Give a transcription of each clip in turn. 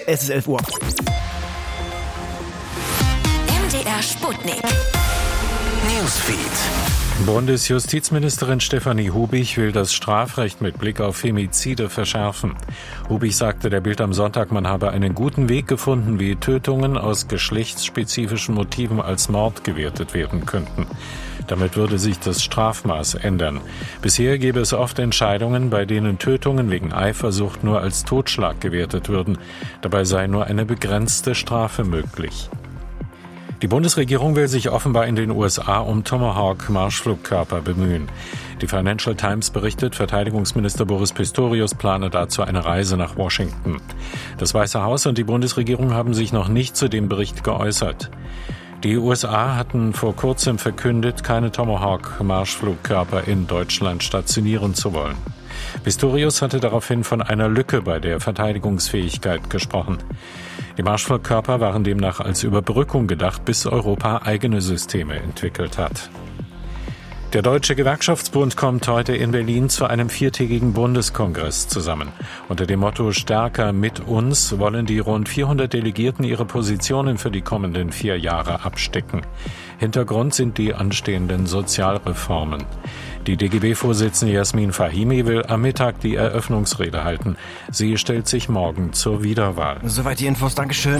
Es ist 11 Uhr. MDR Sputnik. Newsfeed. Bundesjustizministerin Stefanie Hubich will das Strafrecht mit Blick auf Femizide verschärfen. Hubich sagte der Bild am Sonntag, man habe einen guten Weg gefunden, wie Tötungen aus geschlechtsspezifischen Motiven als Mord gewertet werden könnten. Damit würde sich das Strafmaß ändern. Bisher gäbe es oft Entscheidungen, bei denen Tötungen wegen Eifersucht nur als Totschlag gewertet würden. Dabei sei nur eine begrenzte Strafe möglich. Die Bundesregierung will sich offenbar in den USA um Tomahawk-Marschflugkörper bemühen. Die Financial Times berichtet, Verteidigungsminister Boris Pistorius plane dazu eine Reise nach Washington. Das Weiße Haus und die Bundesregierung haben sich noch nicht zu dem Bericht geäußert. Die USA hatten vor kurzem verkündet, keine Tomahawk-Marschflugkörper in Deutschland stationieren zu wollen. Pistorius hatte daraufhin von einer Lücke bei der Verteidigungsfähigkeit gesprochen. Die Marschflugkörper waren demnach als Überbrückung gedacht, bis Europa eigene Systeme entwickelt hat. Der Deutsche Gewerkschaftsbund kommt heute in Berlin zu einem 4-tägigen Bundeskongress zusammen. Unter dem Motto Stärker mit uns wollen die rund 400 Delegierten ihre Positionen für die kommenden 4 Jahre abstecken. Hintergrund sind die anstehenden Sozialreformen. Die DGB-Vorsitzende Jasmin Fahimi will am Mittag die Eröffnungsrede halten. Sie stellt sich morgen zur Wiederwahl. Soweit die Infos, Dankeschön.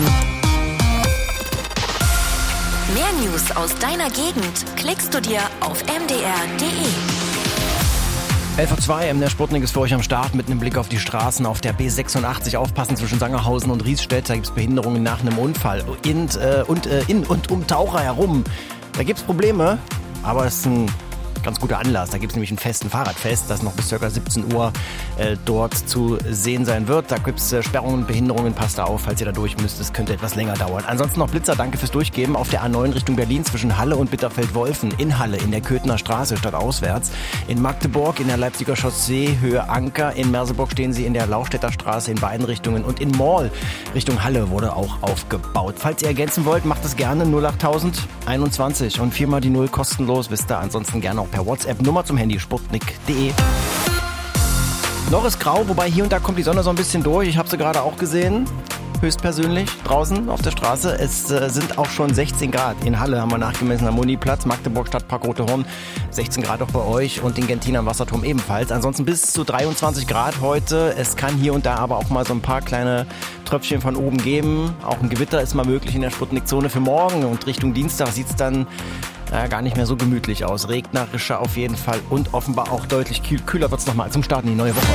Mehr News aus deiner Gegend klickst du dir auf mdr.de. 11.02 Uhr, MDR Sputnik ist für euch am Start mit einem Blick auf die Straßen auf der B86. Aufpassen zwischen Sangerhausen und Riesstedt, da gibt es Behinderungen nach einem Unfall. In und um Taucher herum, da gibt es Probleme, aber es ist ein ganz guter Anlass. Da gibt es nämlich ein Fahrradfest, das noch bis ca. 17 Uhr dort zu sehen sein wird. Da gibt es Sperrungen und Behinderungen. Passt da auf, falls ihr da durch müsst. Es könnte etwas länger dauern. Ansonsten noch Blitzer, danke fürs Durchgeben. Auf der A9 Richtung Berlin zwischen Halle und Bitterfeld-Wolfen. In Halle, in der Köthener Straße, stadtauswärts. In Magdeburg, in der Leipziger Chaussee, Höhe Anker. In Merseburg stehen sie in der Laustädter Straße in beiden Richtungen. Und in Mall Richtung Halle wurde auch aufgebaut. Falls ihr ergänzen wollt, macht es gerne 08000 21 und 4 mal die 0 kostenlos. Wisst ihr, ansonsten gerne auch per WhatsApp. Nummer zum Handy sputnik.de. Noch ist grau, wobei hier und da kommt die Sonne so ein bisschen durch. Ich habe sie gerade auch gesehen, höchstpersönlich, draußen auf der Straße. Es sind auch schon 16 Grad. In Halle haben wir nachgemessen am Muniplatz, Magdeburg, Stadtpark Rote Horn. 16 Grad auch bei euch und in Gentin am Wasserturm ebenfalls. Ansonsten bis zu 23 Grad heute. Es kann hier und da aber auch mal so ein paar kleine Tröpfchen von oben geben. Auch ein Gewitter ist mal möglich in der Sputnik-Zone für morgen. Und Richtung Dienstag sieht es dann gar nicht mehr so gemütlich aus. Regnerischer auf jeden Fall und offenbar auch deutlich kühler wird es nochmal zum Start in die neue Woche.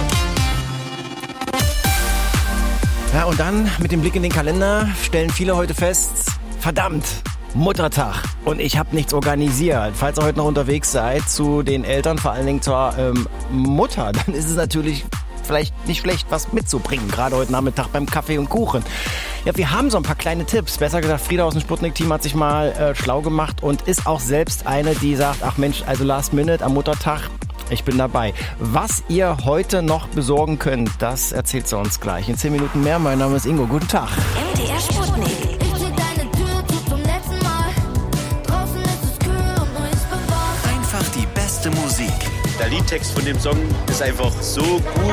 Ja, und dann mit dem Blick in den Kalender stellen viele heute fest, verdammt, Muttertag und ich habe nichts organisiert. Falls ihr heute noch unterwegs seid zu den Eltern, vor allen Dingen zur Mutter, dann ist es natürlich vielleicht nicht schlecht, was mitzubringen, gerade heute Nachmittag beim Kaffee und Kuchen. Ja, wir haben so ein paar kleine Tipps. Besser gesagt, Frieda aus dem Sputnik-Team hat sich mal schlau gemacht und ist auch selbst eine, die sagt, ach Mensch, also Last Minute am Muttertag, ich bin dabei. Was ihr heute noch besorgen könnt, das erzählt sie uns gleich. In 10 Minuten mehr. Mein Name ist Ingo. Guten Tag. MDR Sputnik. Einfach die beste Musik. Der Liedtext von dem Song ist einfach so gut.